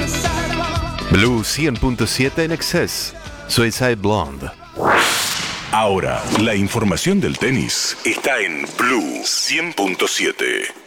Blue 100.7 en Excess. Suicide Blonde. Ahora, la información del tenis está en Blue 100.7.